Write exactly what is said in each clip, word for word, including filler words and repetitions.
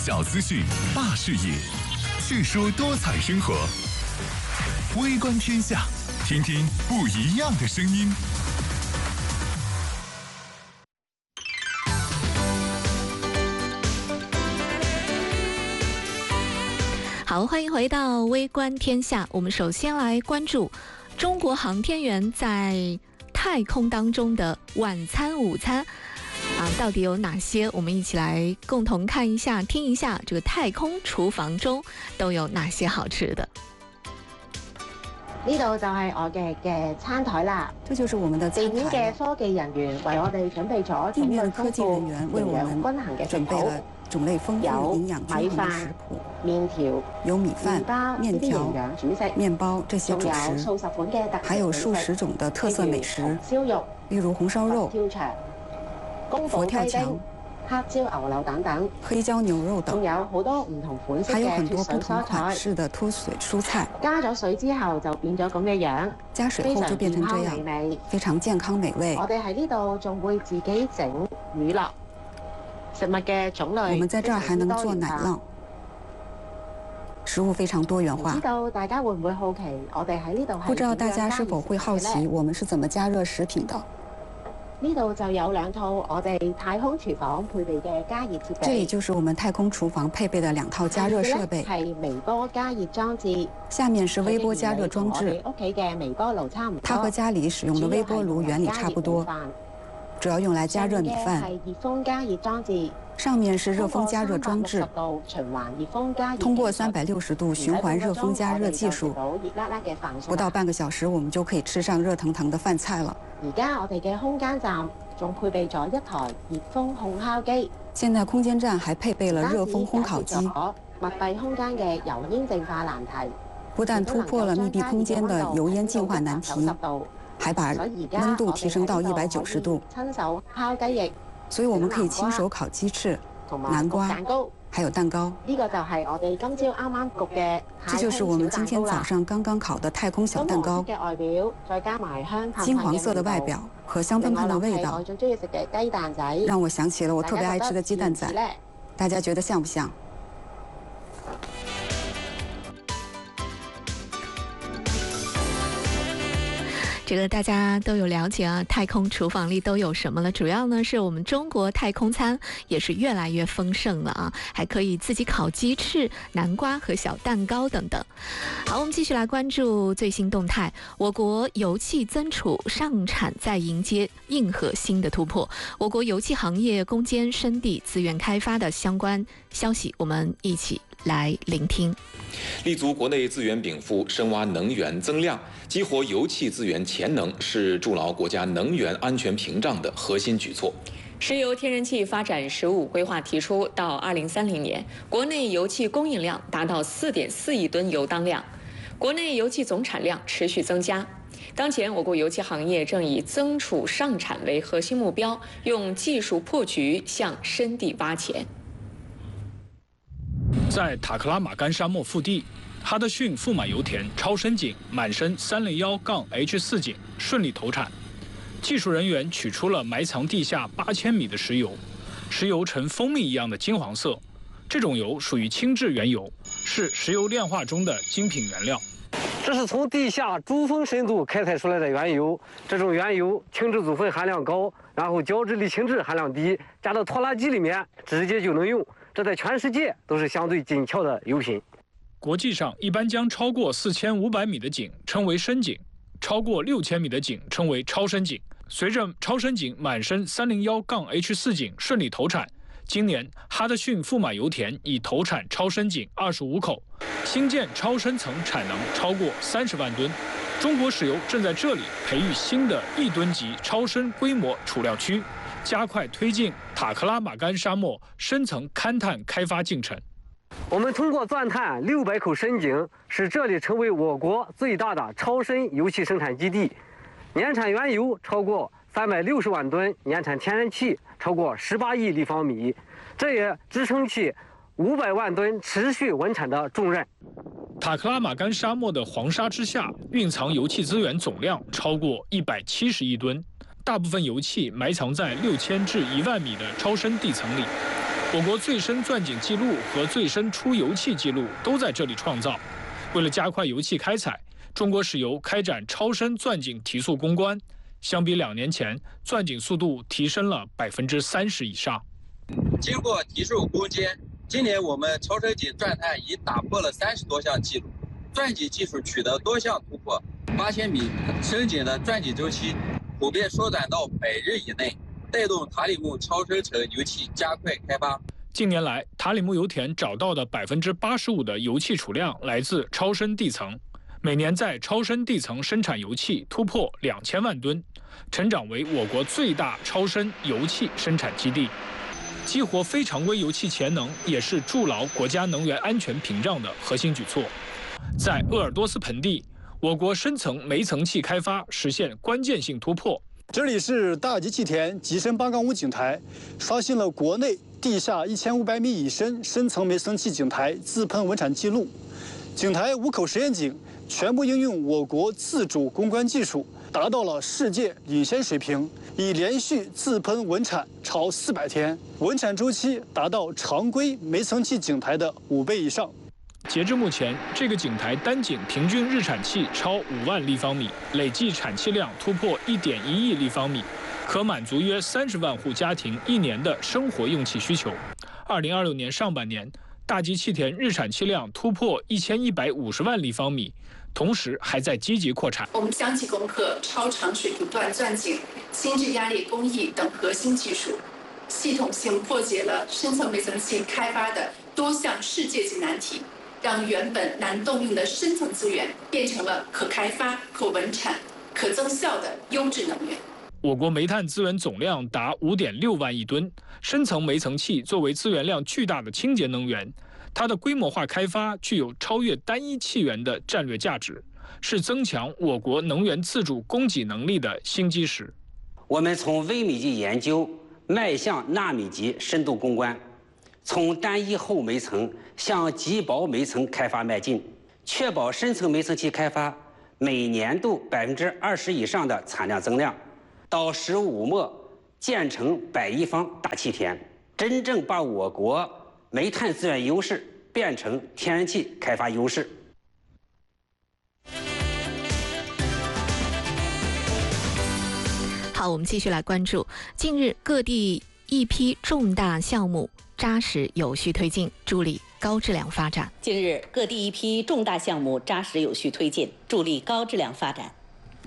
小资讯，大视野，叙说多彩生活。微观天下，听听不一样的声音。 好，欢迎回到微观天下。我们首先来关注中国航天员在太空当中的晚餐、午餐啊，到底有哪些？我们一起来共同看一下、听一下，这个太空厨房中都有哪些好吃的。 呢度就係我嘅嘅餐台啦， 这就是我们的餐地面嘅科技人員為我哋準備咗地面的科技人員為我們均衡嘅準備了種類豐富、營養均衡的食譜， 麵條、 有米飯、麵條、 主食、 麵包這些主食， 數十款嘅特還有數十種的特色美食， 燒肉， 例如紅燒肉、 佛跳牆、黑椒牛柳等等， 黑椒牛肉等， 仲有好多唔同款式還有嘅很多不同脫水蔬菜。 款式的脫水蔬菜， 加咗水之後就變咗咁嘅樣， 加水後就變成這非常健康美樣， 味。 非常健康美味。 我哋喺呢度仲會自己整乳酪，食物嘅種類。 我們在這兒還能做奶酪，食物非常多元化唔知。道大家會唔會好奇，我哋喺呢度係不知道大家是否會好奇我們是怎麼加熱食品的？ 呢度就有兩套我哋太空廚房配備嘅加熱設備。 這裡就是我們太空廚房配備的兩套加熱設備。 係微波加熱裝置， 下面是微波加熱裝置， 我哋屋企嘅微波爐差唔多。 它和家裡使用的微波爐原理差不多，主要用來加熱米飯。 係熱風加熱裝置， 上面是熱風加熱裝置， 循環熱風加熱。 通過三百六十度循環熱風加熱技術，不到半個小時我們就可以吃上熱騰騰的飯菜了。 而家我哋嘅空間站仲配備咗一台熱風烘烤機。 現在空間站還配備了熱風烘烤機， 密閉空間嘅油煙淨化難題， 不但突破了密閉空間的油煙淨化難題，還把溫度提升到一百九十度。 親手烤雞翼， 所以我們可以親手烤雞翅、南瓜， 蛋糕。 還有蛋糕。 呢個就係我哋今朝啱啱焗嘅。 這就是我們今天早上剛剛烤的太空小蛋糕。 嘅外表，再加埋香噴噴金黃色的外表和香噴噴的味道， 我最中意食嘅雞蛋仔， 讓我想起了我特別愛吃的雞蛋仔。大家覺得像不像？ 这个大家都有了解啊，太空厨房里都有什么了？主要呢是我们中国太空餐也是越来越丰盛了啊，还可以自己烤鸡翅、南瓜和小蛋糕等等。好，我们继续来关注最新动态。我国油气增储上产在迎接硬核新的突破，我国油气行业攻坚深地资源开发的相关消息，我们一起来聆听。 立足国内资源禀赋，深挖能源增量，激活油气资源潜能，是筑牢国家能源安全屏障的核心举措。 石油天然气发展“十五”规划提出，到二零三零年，国内油气供应量达到四点四亿吨油当量，国内油气总产量持续增加。当前，我国油气行业正以增储上产为核心目标，用技术破局向深地挖潜。 在塔克拉玛干沙漠腹地，哈德逊富马油田超深井满深三零幺杠 H 四井顺利投产，技术人员取出了埋藏地下八千米的石油，石油呈蜂蜜一样的金黄色，这种油属于轻质原油，是石油炼化中的精品原料。 这是从地下珠峰深度开采出来的原油，这种原油轻质组分含量高，然后胶质离氢质含量低，加到拖拉机里面直接就能用。这在全世界都是相对紧俏的油品。 国际上一般将超过四千五百米的井称为深井，超过六千米的井称为超深井。随着超深井满深三零幺杠 H 四井顺利投产，今年哈德逊富马油田已投产超深井二十五口，新建超深层产能超过三十万吨。中国石油正在这里培育新的亿吨级超深规模储料区，加快推进塔克拉玛干沙漠深层勘探开发进程。 我们通过钻探六百口深井，使这里成为我国最大的超深油气生产基地，年产原油超过三百六十万吨，年产天然气超过十八亿立方米，这也支撑起五百万吨持续稳产的重任。 塔克拉玛干沙漠的黄沙之下，蕴藏油气资源总量超过一百七十亿吨，大部分油气埋藏在六千至一万米的超深地层里。 我国最深钻井记录和最深出油气记录都在这里创造。为了加快油气开采，中国石油开展超深钻井提速攻关，相比两年前，钻井速度提升了百分之三十以上。 经过提速攻坚，今年我们超深井钻探已打破了三十多项记录，钻井技术取得多项突破。八千米深井的钻井周期普遍缩短到百日以内，带动塔里木超深层油气加快开发。 近年来，塔里木油田找到的百分之八十五的油气储量来自超深地层，每年在超深地层生产油气突破两千万吨，成长为我国最大超深油气生产基地。激活非常规油气潜能也是筑牢国家能源安全屏障的核心举措。在鄂尔多斯盆地，我国深层煤层气开发实现关键性突破。 这里是大吉气田吉深八杠五井台，刷新了国内地下一千五百米以深深层煤层气井台自喷稳产记录。井台五口实验井全部应用我国自主攻关技术，达到了世界领先水平，已连续自喷稳产超四百天，稳产周期达到常规煤层气井台的五倍以上。 截至目前，这个井台单井平均日产气超五万立方米，累计产气量突破一点一亿立方米，可满足约三十万户家庭一年的生活用气需求。二零二六年上半年，大吉气田日产气量突破一千一百五十万立方米，同时还在积极扩产。 我们将其攻克超长水平段钻井、心智压力工艺等核心技术，系统性破解了深层煤层气开发的多项世界级难题，让原本难动用的深层资源变成了可开发、可稳产、可增效的优质能源。 我国煤炭资源总量达五点六万亿吨，深层煤层气作为资源量巨大的清洁能源，它的规模化开发具有超越单一气源的战略价值，是增强我国能源自主供给能力的新基石。 我们从微米级研究迈向纳米级深度攻关，从单一厚煤层向极薄煤层开发迈进，确保深层煤层气开发每年度百分之二十以上的产量增量，到十五末建成百亿方大气田，真正把我国煤炭资源优势变成天然气开发优势。 好，我们继续来关注近日各地一批重大项目扎实有序推进，助力高质量发展。 近日各地一批重大项目扎实有序推进，助力高质量发展。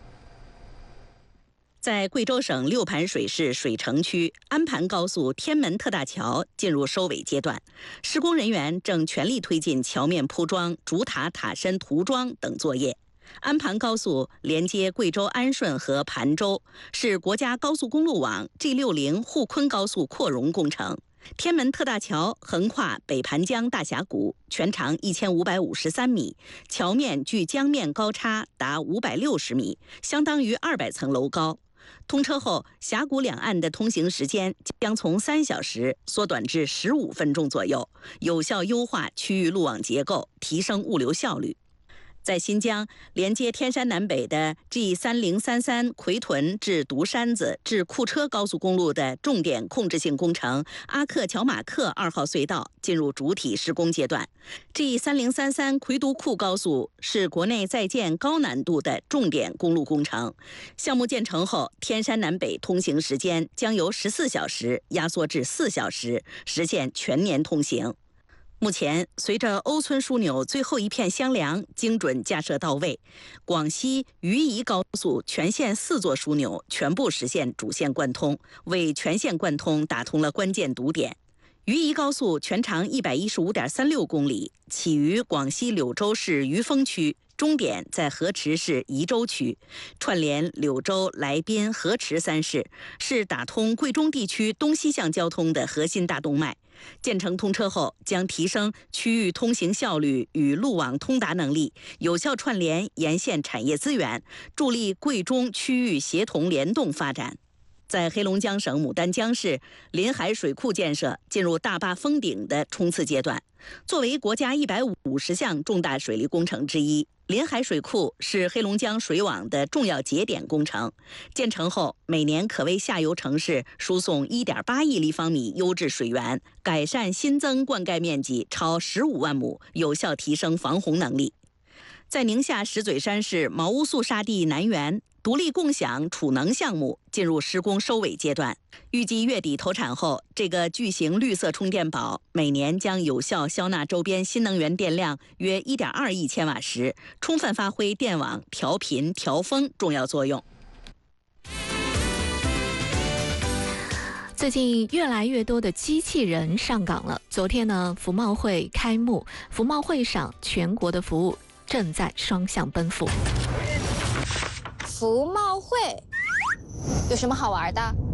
在贵州省六盘水市水城区，安盘高速天门特大桥进入收尾阶段，施工人员正全力推进桥面铺装、主塔塔身涂装等作业。安盘高速连接贵州安顺和盘州，是国家高速公路网 G 六十 沪昆高速扩容工程。天门特大桥横跨北盘江大峡谷，全长一千五百五十三米，桥面距江面高差达五百六十米，相当于二百层楼高。通车后，峡谷两岸的通行时间将从三小时缩短至十五分钟左右，有效优化区域路网结构，提升物流效率。在新疆，连接天山南北的 G 三零三三奎屯至独山子至库车高速公路的重点控制性工程阿克乔马克二号隧道进入主体施工阶段。G 三零三三奎独库高速是国内在建高难度的重点公路工程。项目建成后，天山南北通行时间将由十四小时压缩至四小时，实现全年通行。目前，随着瓯村枢纽最后一片箱梁精准架设到位，广西渝宜高速全线四座枢纽全部实现主线贯通，为全线贯通打通了关键堵点。渝宜高速全长一百一十五点三六公里，起于广西柳州市渝丰区，终点在河池市宜州区，串联柳州、来宾、河池三市，是打通贵中地区东西向交通的核心大动脉。建成通车后，将提升区域通行效率与路网通达能力，有效串联沿线产业资源，助力贵中区域协同联动发展。 在黑龙江省牡丹江市临海水库建设进入大坝封顶的冲刺阶段。作为国家一百五十项重大水利工程之一，临海水库是黑龙江水网的重要节点工程。建成后，每年可为下游城市输送 一点八亿立方米优质水源，改善新增灌溉面积超十五万亩，有效提升防洪能力。在宁夏石嘴山市毛乌素沙地南源，独立共享储能项目进入施工收尾阶段，预计月底投产后，这个巨型绿色充电宝每年将有效消纳周边新能源电量约 一点二亿千瓦时，充分发挥电网调频调峰重要作用。 最近越来越多的机器人上岗了。昨天呢，服贸会开幕，服贸会上全国的服务正在双向奔赴。 服贸会有什么好玩的？